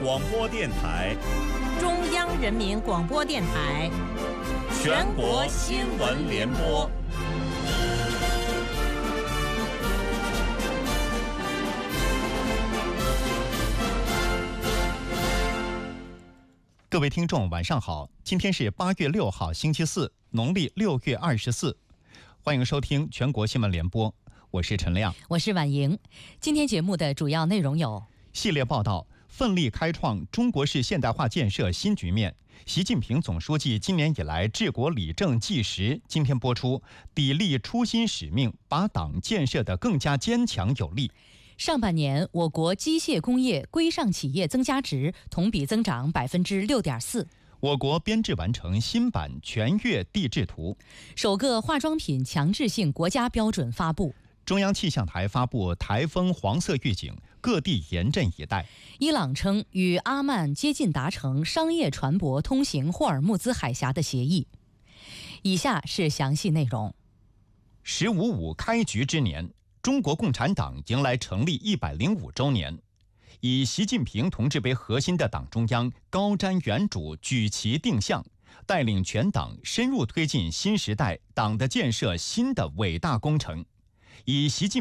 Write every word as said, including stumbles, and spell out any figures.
广播电台、 中央人民广播电台、 全国新闻联播。 各位听众，晚上好！今天是八月六号，星期四，农历六月二十四。欢迎收听全国新闻联播，我是陈亮， 我是婉莹。今天节目的主要内容有： 系列报道，奋力开创中国式现代化建设新局面。习近平总书记今年以来治国理政纪实，今天播出，砥砺初心使命，把党建设得更加坚强有力。 上半年，我国机械工业规上企业增加值同比增长百分之六点四。 我国编制完成新版全粤地质图。 首个化妆品强制性国家标准发布。 中央气象台发布台风黄色预警，各地严阵以待。 伊朗称与阿曼接近达成商业船舶通行霍尔木兹海峡的协议。以下是详细内容。 十五五开局之年，中国共产党迎来成立一百零五周年。以习近平同志为核心的党中央高瞻远瞩，举旗定向，带领全党深入推进新时代党的建设新的伟大工程。以习近